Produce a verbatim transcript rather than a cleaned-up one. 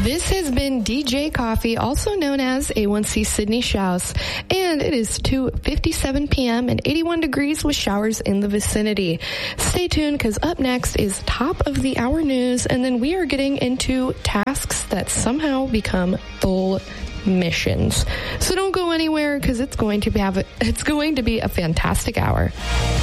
This has been D J Coffee, also known as A one C Sydney Shouse, and it is two fifty-seven p.m. and eighty-one degrees with showers in the vicinity. Stay tuned, because up next is top of the hour news, and then we are getting into tasks that somehow become full missions. So don't go anywhere, because it's going to be have a, it's going to be a fantastic hour.